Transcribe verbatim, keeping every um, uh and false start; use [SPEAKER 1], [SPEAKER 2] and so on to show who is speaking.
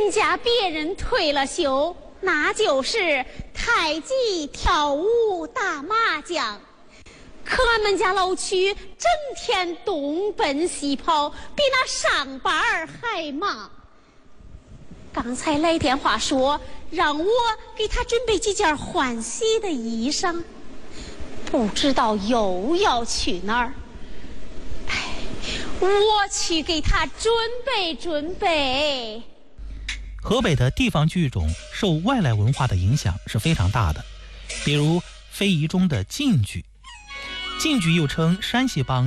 [SPEAKER 1] 人家别人退了休，那就是太极、跳舞、打麻将。可俺们家老曲整天东奔西跑，比那上班儿还忙。刚才来电话说让我给他准备几件换洗的衣裳，不知道又要去哪儿。哎，我去给他准备准备。
[SPEAKER 2] 河北的地方剧种受外来文化的影响是非常大的，比如非遗中的晋剧。晋剧又称山西梆